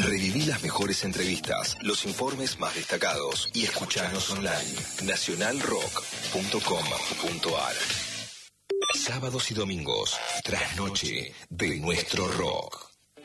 Reviví las mejores entrevistas, los informes más destacados y escuchanos online. Nacionalrock.com.ar. Sábados y domingos, trasnoche de nuestro rock.